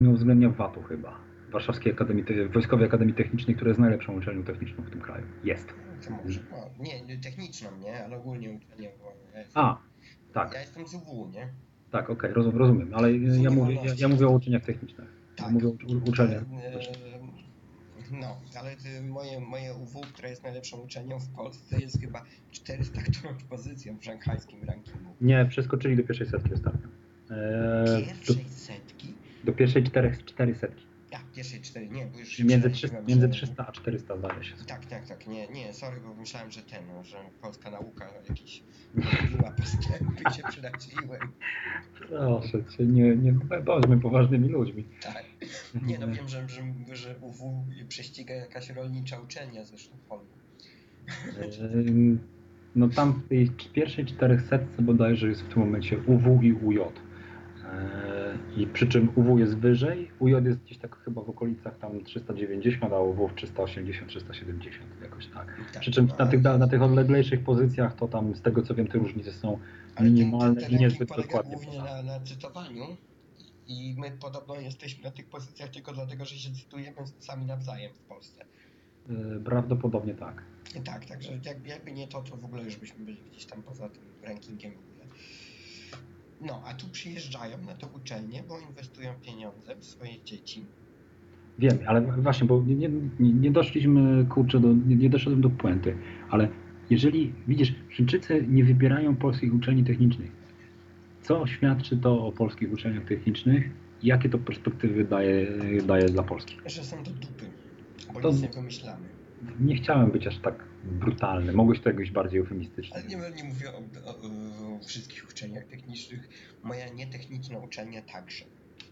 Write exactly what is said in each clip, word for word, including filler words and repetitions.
nie uwzględnia V A T-u chyba. Warszawskiej Akademii, Wojskowej Akademii Technicznej, która jest najlepszą uczelnią techniczną w tym kraju. Jest. To może, no, nie, nie techniczną, nie, ale ogólnie uczelnią. Ja jestem, A, tak. Ja jestem z U W, nie? Tak, okej, okay, rozum, rozumiem, ale ja mówię, ja, ja mówię o uczelniach technicznych. Tak, ja mówię o uczelniach. Ale, e, no, ale moje, moje U W, która jest najlepszą uczelnią w Polsce, jest chyba czterysta którąś pozycją w szanghajskim rankingu. Nie, przeskoczyli do pierwszej setki ostatnio. Eee, pierwszej setki? Do pierwszej czterech, cztery setki. Ja, pierwszej cztery, nie, bo już się między, trzysta, między trzysta a czterysta zdaje się. Tak, tak, tak, nie, nie, sorry, bo myślałem, że ten, że polska nauka jakieś robiła postępy i się przydaczyłem. Proszę cię, nie, nie bądźmy poważnymi ludźmi. Tak, nie no, wiem, że, że, że U W prześciga jakaś rolnicza uczelnia ze Sztokholmu. No tam w tej pierwszej czterysetce bodajże jest w tym momencie U W i U J. I przy czym U W jest wyżej, U J jest gdzieś tak chyba w okolicach tam trzysta dziewięćdziesiąt, a U W trzysta osiemdziesiąt, trzysta siedemdziesiąt jakoś tak. tak przy czym na tych, na tych odleglejszych pozycjach to tam z tego co wiem te różnice są minimalne i niezbyt dokładnie. Głównie na, na cytowaniu i my podobno jesteśmy na tych pozycjach tylko dlatego, że się cytujemy sami nawzajem w Polsce. Prawdopodobnie tak. Tak, także jakby nie to, to w ogóle już byśmy byli gdzieś tam poza tym rankingiem w ogóle. No, a tu przyjeżdżają na to uczelnię, bo inwestują pieniądze w swoje dzieci. Wiem, ale właśnie, bo nie, nie, nie doszliśmy, kurczę, do, nie, nie doszedłem do puenty, ale jeżeli, widzisz, Chińczycy nie wybierają polskich uczelni technicznych, co świadczy to o polskich uczelniach technicznych i jakie to perspektywy daje, daje dla Polski? Że są do dupy, bo to nic nie wymyślamy. Nie chciałem być aż tak brutalny, mogłeś to jakoś bardziej eufemistyczny. Ale nie, nie mówię o, o, o wszystkich uczelniach technicznych, moja nietechniczna uczelnia także.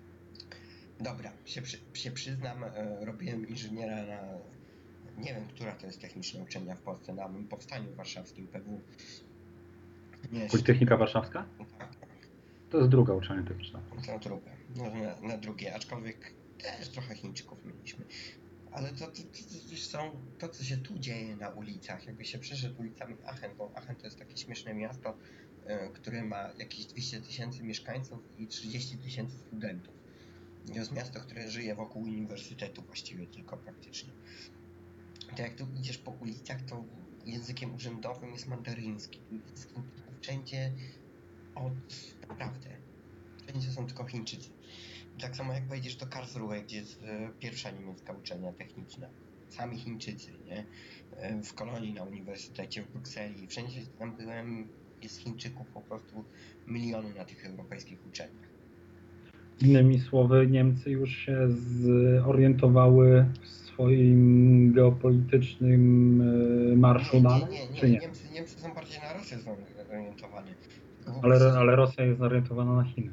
Dobra, się, się przyznam, e, robiłem inżyniera na, nie wiem, która to jest techniczna uczelnia w Polsce, na Powstaniu Warszawskim, P W. Nie, Politechnika Warszawska? Tak. To jest druga uczelnia techniczna. To druga, no, na, na drugie, aczkolwiek też trochę Chińczyków mieliśmy. Ale to, to, to, to są to, co się tu dzieje na ulicach, jakby się przeszedł ulicami Aachen, bo Aachen to jest takie śmieszne miasto, y, które ma jakieś dwieście tysięcy mieszkańców i trzydzieści tysięcy studentów. To jest miasto, które żyje wokół uniwersytetu właściwie tylko praktycznie. To jak tu idziesz po ulicach, to językiem urzędowym jest mandaryński. Jest wszędzie od... naprawdę. Wszędzie są tylko Chińczycy. Tak samo jak wejdziesz do Karlsruhe, gdzie jest e, pierwsza niemiecka uczelnia techniczna. Sami Chińczycy, nie? E, w Kolonii na uniwersytecie, w Brukseli. Wszędzie tam byłem, jest Chińczyków po prostu miliony na tych europejskich uczelniach. Innymi słowy, Niemcy już się zorientowały w swoim geopolitycznym marszu dalej? Nie, nie, nie. Czy nie? Niemcy, Niemcy są bardziej na Rosję zorientowani. Ale, ale Rosja jest zorientowana na Chiny.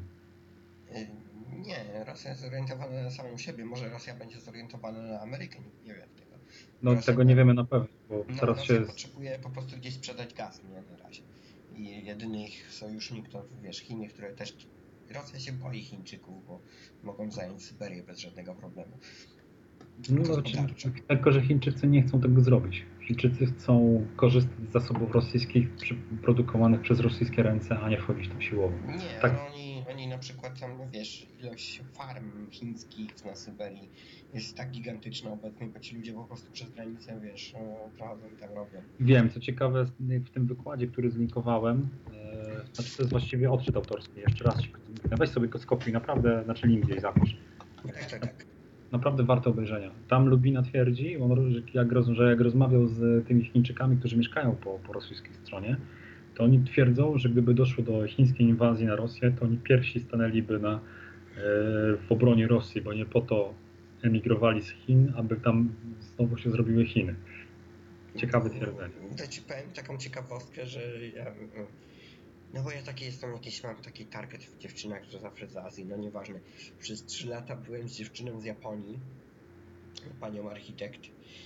Nie, Rosja jest zorientowana na samą siebie. Może Rosja będzie zorientowana na Amerykę, nie, nie wiem tego. No Rosja tego nie wiemy na pewno, bo no, teraz Rosja się... potrzebuje po prostu gdzieś sprzedać gaz, nie, na razie. I jedyny ich sojusznik to, wiesz, Chiny, które też... Rosja się boi Chińczyków, bo mogą zająć Syberię bez żadnego problemu. No, tylko, że Chińczycy nie chcą tego zrobić. Chińczycy chcą korzystać z zasobów rosyjskich produkowanych przez rosyjskie ręce, a nie wchodzić tam siłowo. Nie, tak. Ale oni, oni na przykład tam, wiesz, ilość farm chińskich na Syberii jest tak gigantyczna obecnie, bo ci ludzie po prostu przez granicę, wiesz, prowadzą i tam robią. Wiem, co ciekawe, w tym wykładzie, który zlinkowałem, e, znaczy to jest właściwie odczyt autorski, jeszcze raz się weź sobie go skopiuj, naprawdę, znaczy link gdzieś zapisz. Tak, tak, tak. Naprawdę warte obejrzenia. Tam Lubina twierdzi, on, jak, roz, że jak rozmawiał z tymi Chińczykami, którzy mieszkają po, po rosyjskiej stronie, to oni twierdzą, że gdyby doszło do chińskiej inwazji na Rosję, to oni pierwsi stanęliby na, e, w obronie Rosji, bo nie po to emigrowali z Chin, aby tam znowu się zrobiły Chiny. Ciekawe twierdzenie. To ci powiem taką ciekawostkę, że ja... No bo ja taki jestem, jakiś mam taki target w dziewczynach, że zawsze z Azji, no nieważne. Przez trzy lata byłem z dziewczyną z Japonii, panią architekt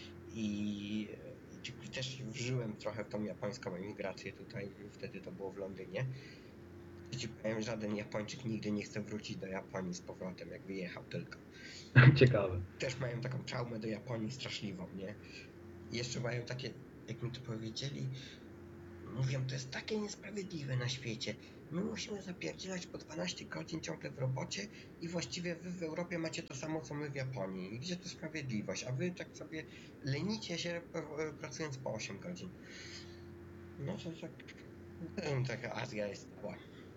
i, i też wżyłem trochę w tą japońską emigrację tutaj, wtedy to było w Londynie. I ci powiem, żaden Japończyk nigdy nie chce wrócić do Japonii z powrotem, jak wyjechał tylko. Ciekawe. Też mają taką traumę do Japonii straszliwą, nie? I jeszcze mają takie, jak mi to powiedzieli, mówią, to jest takie niesprawiedliwe na świecie. My musimy zapierdzielać po dwanaście godzin ciągle w robocie i właściwie wy w Europie macie to samo, co my w Japonii. I gdzie to sprawiedliwość? A wy tak sobie lenicie się pracując po osiem godzin. No to tak... Taka Azja jest cała.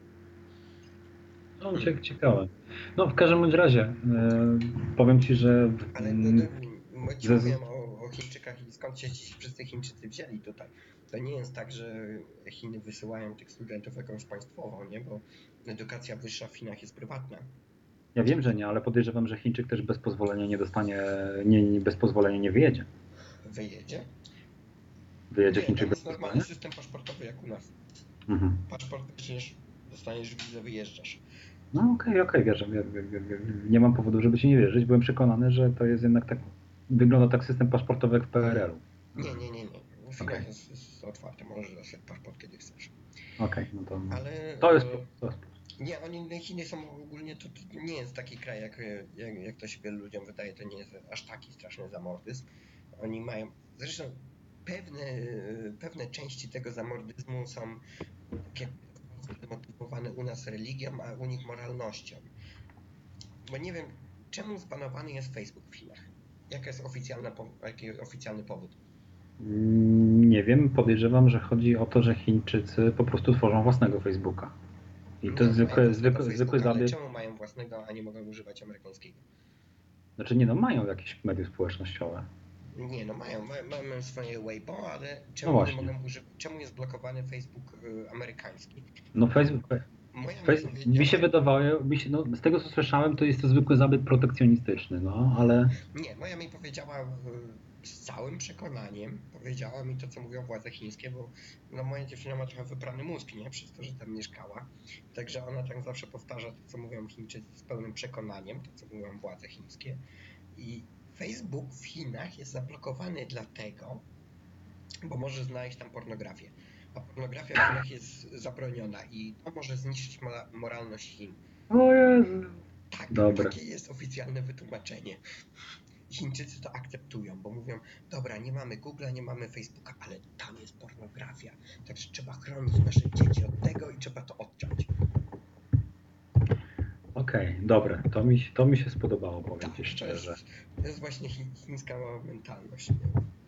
No, cie- ciekawe. No, w każdym bądź razie, e, powiem Ci, że Ale mm, bo ci ze, mówiłem o, o Chińczykach i skąd się ci wszyscy Chińczycy wzięli tutaj. To nie jest tak, że Chiny wysyłają tych studentów jakąś państwową, nie? Bo edukacja wyższa w Chinach jest prywatna. ja wiem, że nie, ale podejrzewam, że Chińczyk też bez pozwolenia nie dostanie, nie, nie, bez pozwolenia nie wyjedzie. Wyjedzie? Wyjedzie Nie, Chińczyk tam bez jest normalny pozwolenia? system paszportowy jak u nas. Mhm. Paszport weźmiesz, dostaniesz wizę, wyjeżdżasz. No okej, okay, okej, okay, wierzę, wierzę, wierzę, wierzę. Nie mam powodu, żeby Ci nie wierzyć. Byłem przekonany, że to jest jednak tak, wygląda tak system paszportowy jak w P R L-u. Nie, nie, nie, nie. W Chinach Okay. jest, jest otwarte, możesz dostać paszport kiedy chcesz. Okej, okay, no to, Ale to jest plus. To jest plus. Nie, oni, Chiny są ogólnie, to, to nie jest taki kraj, jak, jak, jak to się wielu ludziom wydaje, to nie jest aż taki straszny zamordyzm. Oni mają, zresztą pewne, pewne części tego zamordyzmu są takie zmotywowane u nas religią, a u nich moralnością. Bo nie wiem, czemu zbanowany jest Facebook w Chinach? Jaka jest oficjalna, jaki oficjalny powód? Nie wiem, podejrzewam, że chodzi o to, że Chińczycy po prostu tworzą własnego Facebooka. I to no, jest zwykły, zwykły, Facebooka, zwykły ale zabieg. czemu mają własnego, a nie mogą używać amerykańskiego? Znaczy nie no, mają jakieś media społecznościowe. Nie, no mają, mają, mają swoje Weibo, ale czemu No nie właśnie. mogą używać, czemu jest blokowany Facebook y, amerykański? No Facebook, Moja mi Facebook mi powiedziała... się wydawało, mi się, no, z tego co słyszałem, to jest to zwykły zabieg protekcjonistyczny, no ale... Nie, moja mi powiedziała y, z całym przekonaniem, powiedziała mi to, co mówią władze chińskie, bo no, moja dziewczyna ma trochę wyprany mózg, nie? Przez to, że tam mieszkała. Także ona tak zawsze powtarza to, co mówią Chińczycy z pełnym przekonaniem, to, co mówią władze chińskie. I Facebook w Chinach jest zablokowany dlatego, bo może znaleźć tam pornografię. A pornografia w Chinach jest zabroniona i to może zniszczyć moralność Chin. O Jezu. Tak, Dobra. takie jest oficjalne wytłumaczenie. Chińczycy to akceptują, bo mówią, dobra, nie mamy Google'a, nie mamy Facebooka, ale tam jest pornografia, także trzeba chronić nasze dzieci od tego i trzeba to odciąć. Okej, okay, dobre, to mi, to mi się spodobało, powiem tak, Ci szczerze. To jest, to jest właśnie chińska mentalność. Nie?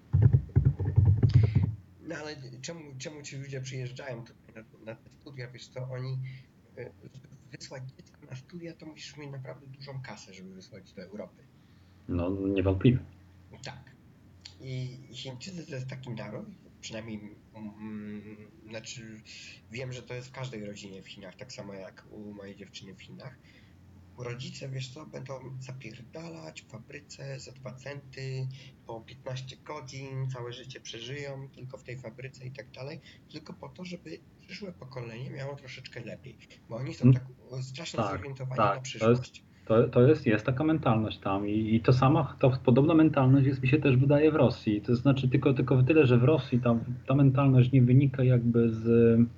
No ale czemu, czemu ci ludzie przyjeżdżają tutaj na, na te studia? Wiesz co, oni, żeby wysłać dziecko na studia, to musisz mieć naprawdę dużą kasę, żeby wysłać do Europy. No, niewątpliwie. Tak. I Chińczycy to jest taki naród, przynajmniej, um, znaczy wiem, że to jest w każdej rodzinie w Chinach, tak samo jak u mojej dziewczyny w Chinach. Rodzice, wiesz co, będą zapierdalać w fabryce za dwa centy, po piętnaście godzin, całe życie przeżyją tylko w tej fabryce i tak dalej, tylko po to, żeby przyszłe pokolenie miało troszeczkę lepiej, bo oni są tak strasznie tak, zorientowani tak, na przyszłość. To jest, to, to jest, jest taka mentalność tam i, i to sama, to podobna mentalność jest, mi się też wydaje, w Rosji. To znaczy tylko, tylko tyle, że w Rosji ta, ta mentalność nie wynika jakby z,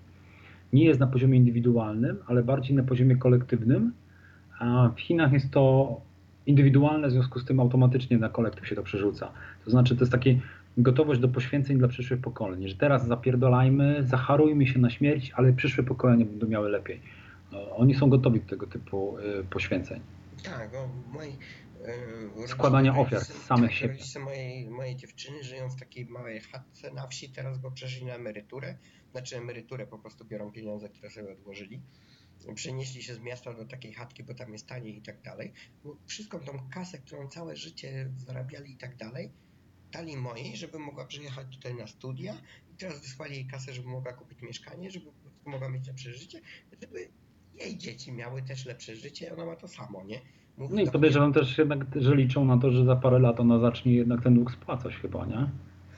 nie jest na poziomie indywidualnym, ale bardziej na poziomie kolektywnym. A w Chinach jest to indywidualne, w związku z tym automatycznie na kolektyw się to przerzuca. To znaczy to jest taka gotowość do poświęceń dla przyszłych pokoleń, że teraz zapierdolajmy, zacharujmy się na śmierć, ale przyszłe pokolenia będą miały lepiej. Oni są gotowi do tego typu poświęceń. Tak, o, moi, yy, składania ofiar z samych tak, siebie. Rodzice mojej, mojej dziewczyny żyją w takiej małej chatce na wsi, teraz bo przeszli na emeryturę, znaczy emeryturę po prostu biorą pieniądze, które sobie odłożyli. Przenieśli się z miasta do takiej chatki, bo tam jest taniej i tak dalej. Wszystką tą kasę, którą całe życie zarabiali i tak dalej, dali mojej, żeby mogła przyjechać tutaj na studia i teraz wysłali jej kasę, żeby mogła kupić mieszkanie, żeby po prostu mogła mieć lepsze życie, żeby jej dzieci miały też lepsze życie, ona ma to samo, nie? Mówi no i podejrzewam mnie... też jednak, że liczą na to, że za parę lat ona zacznie jednak ten dług spłacać chyba, nie?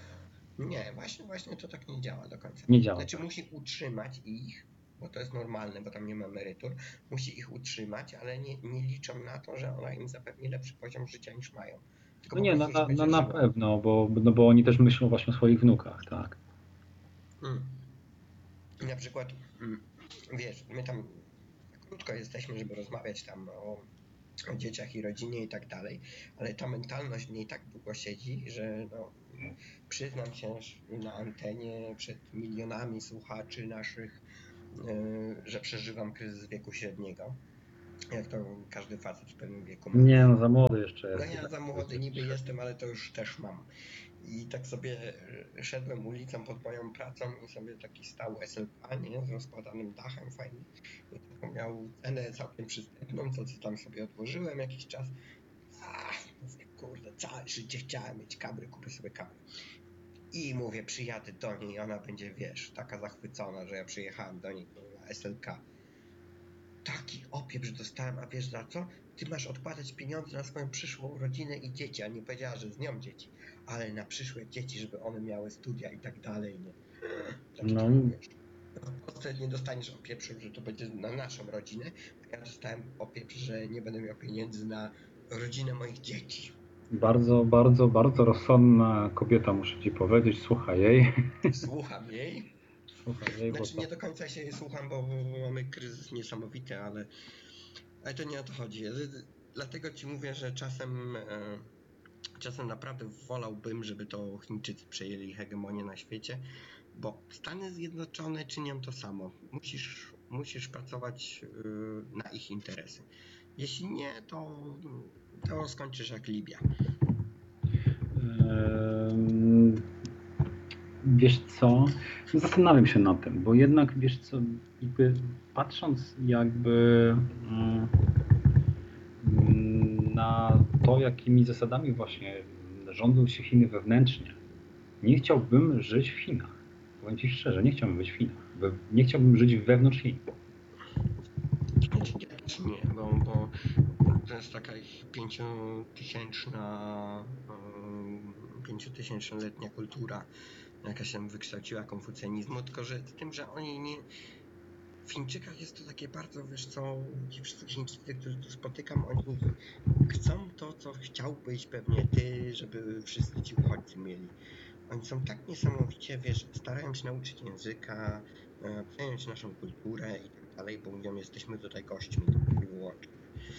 Nie, właśnie, właśnie to tak nie działa do końca. Nie działa. Znaczy musi utrzymać ich, bo to jest normalne, bo tam nie ma emerytur, musi ich utrzymać, ale nie, nie liczą na to, że ona im zapewni lepszy poziom życia niż mają. Tylko no nie, prostu, na, na, na pewno, bo, no bo oni też myślą właśnie o swoich wnukach, tak. Hmm. Na przykład, hmm, wiesz, my tam krótko jesteśmy, żeby rozmawiać tam o, o dzieciach i rodzinie i tak dalej, ale ta mentalność w niej tak długo siedzi, że no, przyznam się na antenie przed milionami słuchaczy naszych, że przeżywam kryzys wieku średniego, jak to każdy facet w pewnym wieku ma. Nie, no za młody jeszcze No jest. ja za młody niby jestem, ale to już też mam. I tak sobie szedłem ulicą pod moją pracą i sobie taki stał S L K, nie, z rozkładanym dachem fajnie. I taką miał cenę całkiem przystępną, to co tam sobie odłożyłem jakiś czas. Ach, mówię, kurde, całe życie chciałem mieć kabry, kupię sobie kabry. I mówię, przyjadę do niej i ona będzie, wiesz, taka zachwycona, że ja przyjechałem do niej na S L K. Taki opieprz dostałem, a wiesz za co? Ty masz odkładać pieniądze na swoją przyszłą rodzinę i dzieci, a nie powiedziała, że z nią dzieci, ale na przyszłe dzieci, żeby one miały studia i tak dalej, nie? Tak No. wiesz. W Polsce nie dostaniesz opieprzu, że to będzie na naszą rodzinę, a ja dostałem opieprz, że nie będę miał pieniędzy na rodzinę moich dzieci. Bardzo, bardzo, bardzo rozsądna kobieta, muszę ci powiedzieć, słuchaj jej. Słucham jej. Słuchaj jej, Znaczy bo nie do końca się jej słucham, bo mamy kryzys niesamowity, ale, ale to nie o to chodzi. Dlatego ci mówię, że czasem, e, czasem naprawdę wolałbym, żeby to Chińczycy przejęli hegemonię na świecie, bo Stany Zjednoczone czynią to samo. Musisz, musisz pracować y, na ich interesy. Jeśli nie, to, to skończysz jak Libia. Ehm, Wiesz co, zastanawiam się nad tym, bo jednak wiesz co, jakby patrząc jakby mm, na to, jakimi zasadami właśnie rządzą się Chiny wewnętrznie, nie chciałbym żyć w Chinach. Powiem ci szczerze, nie chciałbym być w Chinach. Nie chciałbym żyć wewnątrz Chin. Ja też nie, bo, bo to jest taka ich pięciotysięczna, pięciotysięcznoletnia kultura, jaka się wykształciła konfucjanizmu, tylko że z tym, że oni nie... W Chińczykach jest to takie bardzo, wiesz co, ci wszyscy Chińczycy, którzy tu spotykam, oni chcą to, co chciałbyś pewnie ty, żeby wszyscy ci uchodźcy mieli. Oni są tak niesamowicie, wiesz, starają się nauczyć języka, przejąć naszą kulturę i tak dalej, bo mówią, jesteśmy tutaj gośćmi i wyłącznie.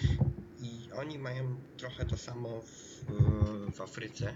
I oni mają trochę to samo w, w Afryce.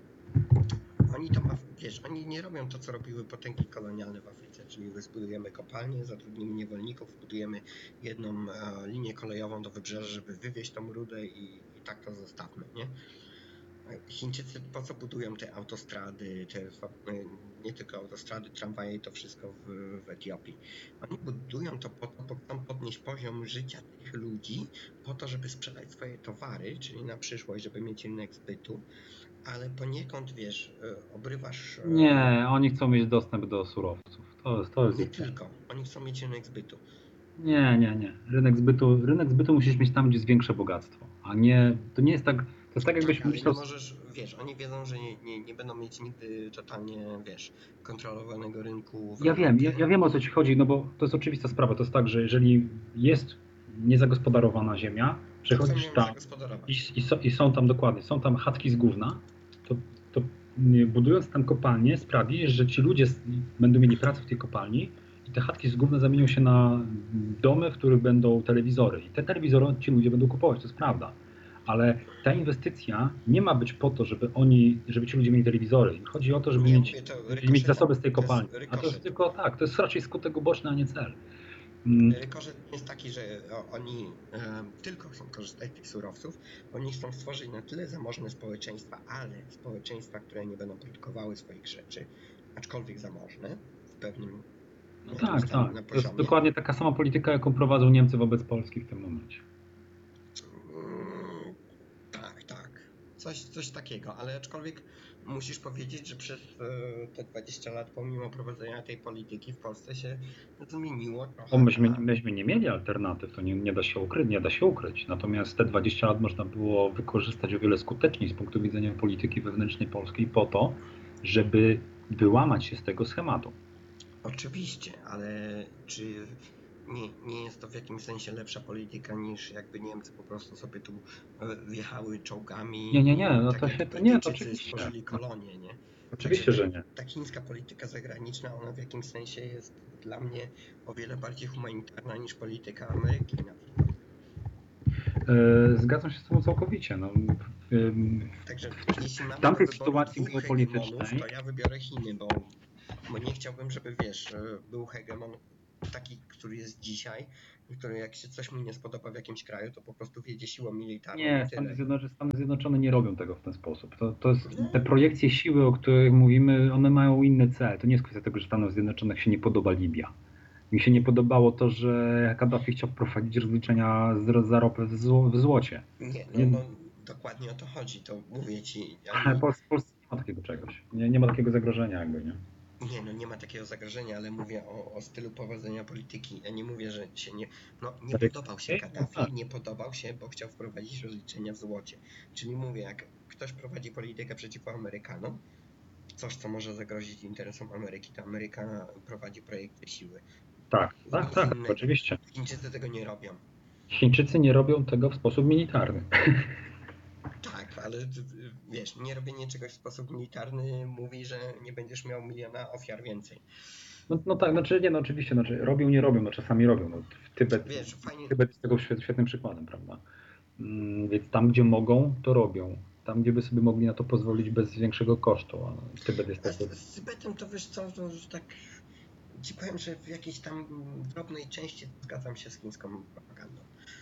Oni to ma, wiesz, oni nie robią to, co robiły potęgi kolonialne w Afryce, czyli zbudujemy kopalnię, zatrudnimy niewolników, budujemy jedną e, linię kolejową do wybrzeża, żeby wywieźć tą rudę i, i tak to zostawmy, nie? Chińczycy po co budują te autostrady, te, nie tylko autostrady, tramwaje i to wszystko w, w Etiopii. Oni budują to po to, bo chcą podnieść poziom życia tych ludzi, po to, żeby sprzedać swoje towary, czyli na przyszłość, żeby mieć rynek zbytu, ale poniekąd, wiesz, obrywasz... Nie, oni chcą mieć dostęp do surowców. To jest, to jest Nie tylko, oni chcą mieć rynek zbytu. Nie, nie, nie. Rynek zbytu, rynek zbytu musisz mieć tam, gdzie jest większe bogactwo, a nie, to nie jest tak, to jest tak jakbyś tak, ale myślał... nie możesz, wiesz, oni wiedzą, że nie, nie, nie będą mieć nigdy totalnie, wiesz, kontrolowanego rynku. Ja wiem, ja, ja wiem, o co ci chodzi, no bo to jest oczywista sprawa, to jest tak, że jeżeli jest niezagospodarowana ziemia, przechodzisz tam i, i, so, i są tam dokładnie, są tam chatki z gówna, to, to budując tam kopalnię sprawi, że ci ludzie będą mieli pracę w tej kopalni i te chatki z gówna zamienią się na domy, w których będą telewizory i te telewizory ci ludzie będą kupować, to jest prawda. Ale ta inwestycja nie ma być po to, żeby oni, żeby ci ludzie mieli telewizory. Chodzi o to, żeby nie mieć, mówię, mieć zasoby z tej kopalni. To a to jest tylko tak, to jest raczej skutek uboczny, a nie cel. Rykoszet jest taki, że oni e, tylko chcą korzystać z tych surowców, oni chcą stworzyć na tyle zamożne społeczeństwa, ale społeczeństwa, które nie będą produkowały swoich rzeczy, aczkolwiek zamożne w pewnym no tak, tak. To jest dokładnie taka sama polityka, jaką prowadzą Niemcy wobec Polski w tym momencie. Mm, tak, tak. Coś, coś takiego, ale aczkolwiek musisz powiedzieć, że przez te dwadzieścia lat pomimo prowadzenia tej polityki w Polsce się zmieniło trochę. O, myśmy, myśmy nie mieli alternatyw, to nie, nie, da się ukryć, nie da się ukryć. Natomiast te dwadzieścia lat można było wykorzystać o wiele skuteczniej z punktu widzenia polityki wewnętrznej Polskiej po to, żeby wyłamać się z tego schematu. Oczywiście, ale czy nie, nie jest to w jakimś sensie lepsza polityka niż jakby Niemcy po prostu sobie tu wjechały czołgami? Nie, nie, nie, no tak to jak się to nie, to oczywiście stworzyli kolonie, nie? Oczywiście, Także że nie. Ta chińska polityka zagraniczna, ona w jakimś sensie jest dla mnie o wiele bardziej humanitarna niż polityka Ameryki na przykład. Zgadzam się z tobą całkowicie. No, Także jeśli mamy w tamtej do sytuacji geopolitycznej, to ja wybiorę Chiny, bo, bo nie chciałbym, żeby wiesz, był hegemon taki, który jest dzisiaj, który jak się coś mu nie spodoba w jakimś kraju, to po prostu wjedzie siłą militarną Nie, i Stany tyle. Zjednoczone, Stany Zjednoczone nie robią tego w ten sposób. To, to jest, No, te projekcje siły, o których mówimy, one mają inny cel. To nie jest kwestia tego, że Stanom Zjednoczonych się nie podoba Libia. Mi się nie podobało to, że Kaddafi chciał prowadzić rozliczenia z- za ropę w, zło, w złocie. nie, no, Nie, no dokładnie o to chodzi, to mówię ci, ale ani, Pol- w Polsce nie ma takiego czegoś. Nie, nie ma takiego zagrożenia jakby, nie? nie, no nie ma takiego zagrożenia, ale mówię o, o stylu prowadzenia polityki. Ja nie mówię, że się nie, no nie podobał się Okej? No tak. Kaddafi, nie podobał się, bo chciał wprowadzić rozliczenia w złocie. Czyli mówię, jak ktoś prowadzi politykę przeciwko Amerykanom, coś, co może zagrozić interesom Ameryki, to Ameryka prowadzi projekty siły. Tak, tak, Nic tak, innego. oczywiście. Chińczycy tego nie robią. Chińczycy nie robią tego w sposób militarny. Tak, ale wiesz, nie robienie czegoś w sposób militarny mówi, że nie będziesz miał miliona ofiar więcej. No, no tak, znaczy nie, no oczywiście, znaczy robią, nie robią, no czasami robią. No, Tybet, Wiesz, fajnie, Tybet jest tego świet, świetnym przykładem, prawda? Mm, więc tam, gdzie mogą, to robią. Tam, gdzie by sobie mogli na to pozwolić bez większego kosztu. A Tybet jest a z, tego. z Tybetem to wiesz co, to już tak ci powiem, że w jakiejś tam drobnej części zgadzam się z chińską propagandą.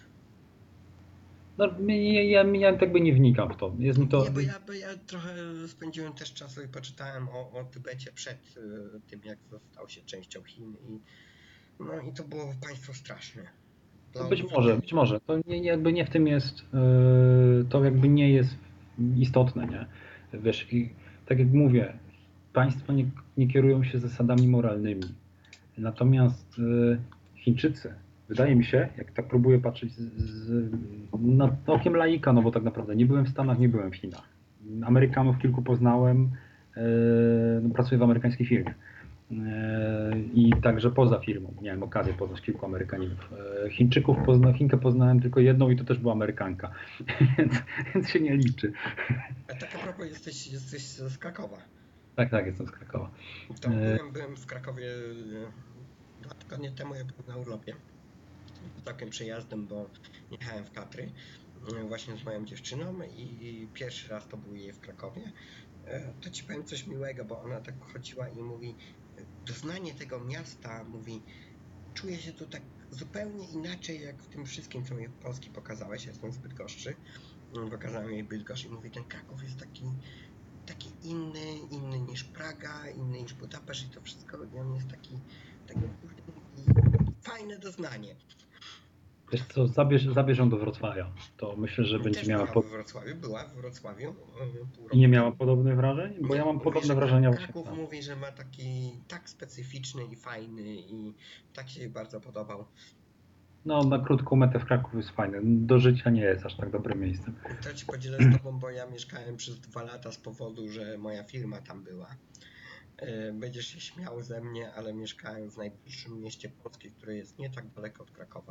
No, ja, ja, ja jakby nie wnikam w to. Jest mi to. Nie, bo ja, bo ja trochę spędziłem też czasu i poczytałem o, o Tybecie przed y, tym, jak został się częścią Chin i no i to było państwo straszne. No To być może, być może. To nie, jakby nie w tym jest, yy, to jakby nie jest istotne, nie? Wiesz, i tak jak mówię, państwa nie, nie kierują się zasadami moralnymi. Natomiast yy, Chińczycy, wydaje mi się, jak tak próbuję patrzeć z, z, nad okiem laika, no bo tak naprawdę nie byłem w Stanach, nie byłem w Chinach. Amerykanów kilku poznałem, yy, no, pracuję w amerykańskiej firmie. I także poza firmą miałem okazję poznać kilku Amerykanów. Chińczyków pozna, Chinkę poznałem tylko jedną i to też była Amerykanka, więc, więc się nie liczy. A tak a propos, jesteś, jesteś z Krakowa. Tak, tak, jestem z Krakowa. To byłem, byłem w Krakowie dwa tygodnie temu, jak byłem na urlopie. Takim przejazdem, bo jechałem w Tatry właśnie z moją dziewczyną i pierwszy raz to był jej w Krakowie. To ci powiem coś miłego, bo ona tak chodziła i mówi, doznanie tego miasta, mówi, czuję się tu tak zupełnie inaczej, jak w tym wszystkim, co mi Polski pokazałeś. Ja jestem z Bydgoszczy. Pokazałem jej Bydgoszcz i mówi, ten Kraków jest taki, taki inny, inny niż Praga, inny niż Budapeszt i to wszystko, i on jest taki, taki fajne doznanie. Wiesz co, zabierz, zabierz ją do Wrocławia. To myślę, że będzie Też miała... była Po... we Wrocławiu, była w Wrocławiu. Pół I nie roku miała temu. podobnych wrażeń? Bo Nie, ja mam mówi, podobne że wrażenia właśnie. Kraków tam. mówi, że ma taki tak specyficzny i fajny i tak się jej bardzo podobał. No, na krótką metę w Kraków jest fajne. Do życia nie jest aż tak dobrym miejscem. To ci podzielę z tobą, bo ja mieszkałem przez dwa lata z powodu, że moja firma tam była. Będziesz się śmiał ze mnie, ale mieszkałem w najbliższym mieście Polski, które jest nie tak daleko od Krakowa.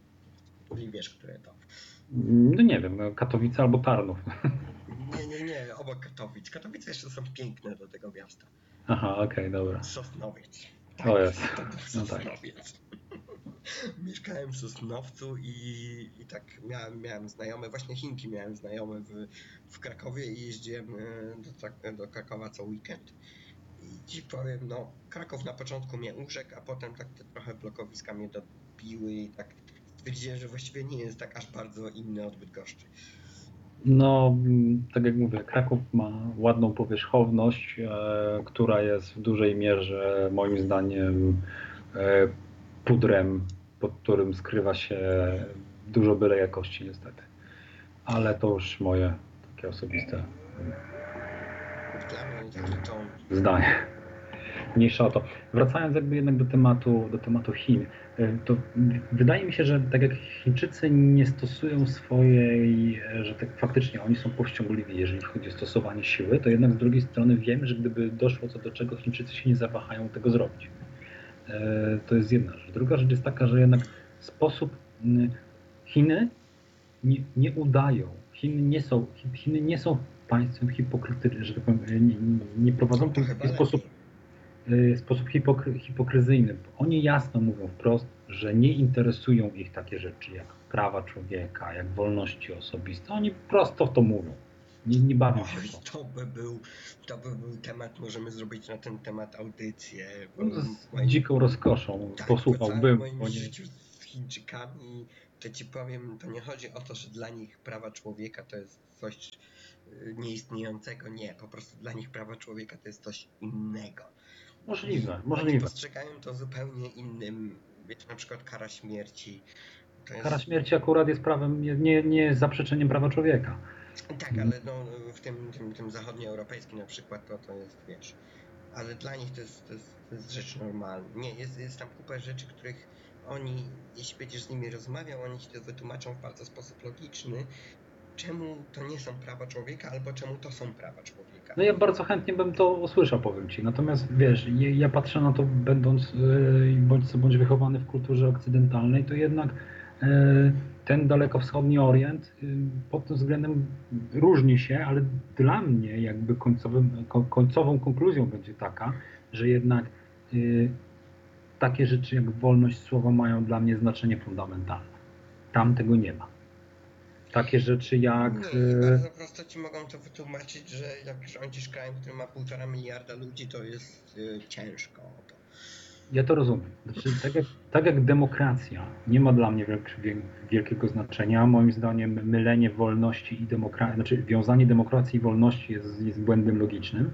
I wiesz, które to? No nie wiem, no, Katowice albo Tarnów. Nie, nie, nie, obok Katowic. Katowice jeszcze są piękne do tego miasta. Aha, okej, okay, dobra. Sosnowiec. Tak, O jest. to był No tak. Sosnowiec. Mieszkałem w Sosnowcu i, i tak miałem, miałem znajome, właśnie Chinki miałem znajome w, w Krakowie i jeździłem do, do Krakowa co weekend. I ci powiem, no Kraków na początku mnie urzekł, a potem tak te trochę blokowiska mnie dobiły i tak stwierdziłem, że właściwie nie jest tak aż bardzo inny od Bydgoszczy. No, tak jak mówię, Kraków ma ładną powierzchowność, e, która jest w dużej mierze moim zdaniem e, pudrem, pod którym skrywa się dużo byle jakości niestety. Ale to już moje takie osobiste Dla mnie taki ton. zdanie. Mniejsza o to. Wracając jakby jednak do tematu, do tematu Chin, to wydaje mi się, że tak jak Chińczycy nie stosują swojej, że tak faktycznie oni są powściągliwi, jeżeli chodzi o stosowanie siły, to jednak z drugiej strony wiemy, że gdyby doszło co do czego, Chińczycy się nie zawahają tego zrobić. To jest jedna rzecz. Druga rzecz jest taka, że jednak sposób Chiny nie, nie udają. Chiny nie są, Chiny nie są państwem hipokrytycznym, że tak powiem, nie, nie prowadzą w taki sposób sposób hipokry, hipokryzyjny. Oni jasno mówią wprost, że nie interesują ich takie rzeczy jak prawa człowieka, jak wolności osobiste. Oni prosto w to mówią. Nie, nie bawią się Oj, w to. to by był, to by był temat, możemy zrobić na ten temat audycję. Bo No, w z moim, dziką rozkoszą tak, po posłuchałbym. całym moim Bo nie... życiu z Chińczykami, to ci powiem, to nie chodzi o to, że dla nich prawa człowieka to jest coś y, nieistniejącego. Nie, po prostu dla nich prawa człowieka to jest coś innego. Możliwe, Oni możliwe. postrzegają to zupełnie innym. Wiecie, na przykład kara śmierci. To jest... Kara śmierci akurat jest prawem, nie, nie, nie jest zaprzeczeniem prawa człowieka. Tak, ale no, w tym, tym, tym zachodnioeuropejskim na przykład to, to jest, wiesz, ale dla nich to jest, to jest, to jest rzecz normalna. Nie, jest, jest tam kupa rzeczy, których oni, jeśli będziesz z nimi rozmawiał, oni ci to wytłumaczą w bardzo sposób logiczny, czemu to nie są prawa człowieka, albo czemu to są prawa człowieka. No ja bardzo chętnie bym to usłyszał, powiem Ci. Natomiast wiesz, ja, ja patrzę na to, będąc yy, bądź co bądź wychowany w kulturze okcydentalnej, to jednak yy, ten dalekowschodni Orient yy, pod tym względem różni się, ale dla mnie jakby końcowym, ko, końcową konkluzją będzie taka, że jednak yy, takie rzeczy jak wolność słowa mają dla mnie znaczenie fundamentalne. Tam tego nie ma. Takie rzeczy jak... Nie, bardzo prosto ci mogą to wytłumaczyć, że jak rządzisz krajem, który ma półtora miliarda ludzi, to jest y, ciężko. To. Ja to rozumiem. Znaczy, tak, jak, tak jak demokracja nie ma dla mnie wielkiego znaczenia, moim zdaniem mylenie wolności i demokracji, znaczy wiązanie demokracji i wolności jest, jest błędem logicznym.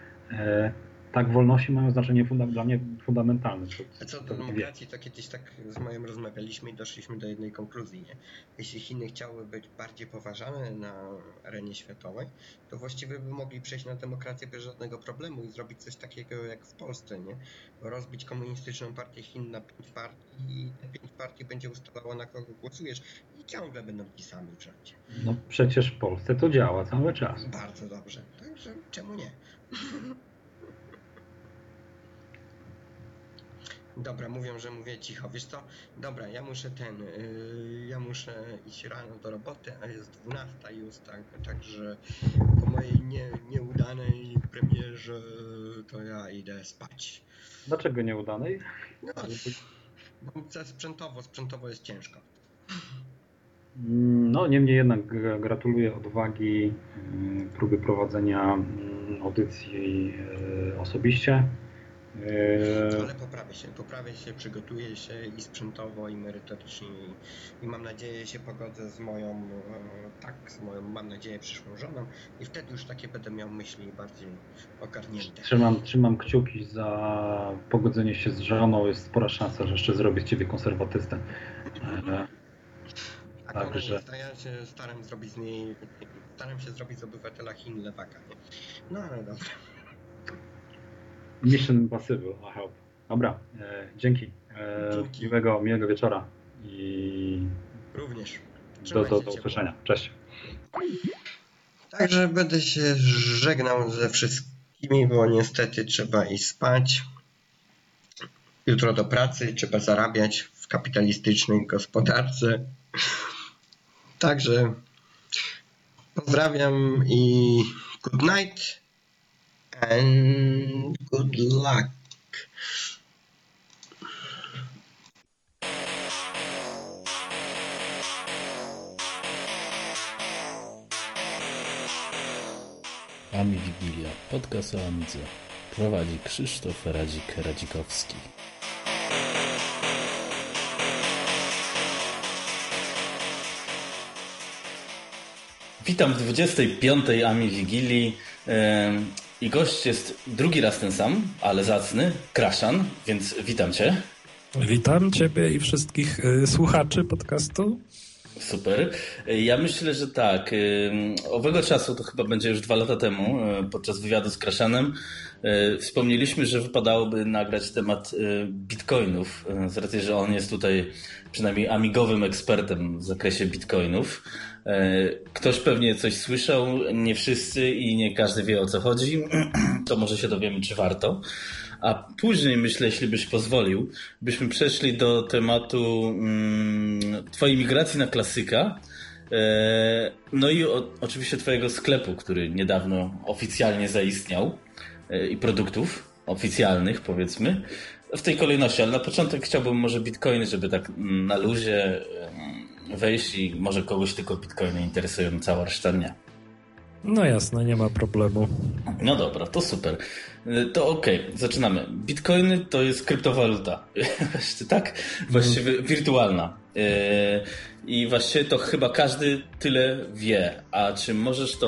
E, tak, wolności mają znaczenie funda- dla mnie fundamentalne. To, A co do to demokracji, to kiedyś tak z moim rozmawialiśmy i doszliśmy do jednej konkluzji. Nie? Jeśli Chiny chciały być bardziej poważane na arenie światowej, to właściwie by mogli przejść na demokrację bez żadnego problemu i zrobić coś takiego jak w Polsce, nie? Rozbić komunistyczną partię Chin na pięć partii i te pięć partii będzie ustalało, na kogo głosujesz i ciągle będą ci sami w rządzie. No przecież w Polsce to działa cały czas. Bardzo dobrze, także czemu nie? Dobra, mówią, że mówię cicho. Wiesz co? Dobra, ja muszę ten, yy, ja muszę iść rano do roboty, a jest dwunasta już, tak, także po mojej nie, nieudanej premierze to ja idę spać. Dlaczego nieudanej? No, bo sprzętowo, sprzętowo jest ciężko. No, niemniej jednak gratuluję odwagi, próby prowadzenia audycji osobiście. Ale poprawię się, poprawię się, przygotuję się i sprzętowo, i merytorycznie i, i mam nadzieję się pogodzę z moją, tak, z moją, mam nadzieję, przyszłą żoną i wtedy już takie będę miał myśli bardziej ogarnięte. Trzymam, trzymam kciuki za pogodzenie się z żoną, jest spora szansa, że jeszcze zrobię z Ciebie konserwatystę. A Także... to ja się staram zrobić z niej, staram się zrobić z obywatela Chin lewaka, nie? No ale dobra. Mission Impossible, I hope. Dobra, e, dzięki. E, dzięki. Miłego, miłego wieczora i również. Do, do, do usłyszenia. Cześć. Także będę się żegnał ze wszystkimi, bo niestety trzeba iść spać. Jutro do pracy, trzeba zarabiać w kapitalistycznej gospodarce. Także pozdrawiam i good night and good luck. Ami Wigilia, podcast o Amidze. Prowadzi Krzysztof Radzik-Radzikowski. Witam w dwudziestej piątej Ami Wigilii i gość jest drugi raz ten sam, ale zacny, Kraszan, więc witam Cię. Witam Ciebie i wszystkich słuchaczy podcastu. Super. Ja myślę, że tak. Owego czasu, to chyba będzie już dwa lata temu, podczas wywiadu z Kraszanem, wspomnieliśmy, że wypadałoby nagrać temat bitcoinów, z racji, że on jest tutaj przynajmniej amigowym ekspertem w zakresie bitcoinów. Ktoś pewnie coś słyszał, nie wszyscy i nie każdy wie, o co chodzi, to może się dowiemy, czy warto. A później, myślę, jeśli byś pozwolił, byśmy przeszli do tematu mm, Twojej migracji na klasyka, e, no i o, oczywiście Twojego sklepu, który niedawno oficjalnie zaistniał e, i produktów oficjalnych, powiedzmy, w tej kolejności, ale na początek chciałbym może bitcoiny, żeby tak na luzie e, wejść i może kogoś tylko bitcoiny interesują, cała reszta nie. No jasne, nie ma problemu. No dobra, to super. To okej, okay, zaczynamy. Bitcoiny to jest kryptowaluta. Właściwie tak? Właściwie wirtualna. I właściwie to chyba każdy tyle wie. A czy możesz to